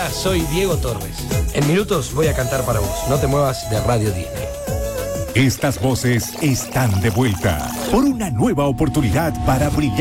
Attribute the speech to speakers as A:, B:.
A: Hola, soy Diego Torres. En minutos voy a cantar para vos. No te muevas de Radio Disney.
B: Estas voces están de vuelta por una nueva oportunidad para brillar.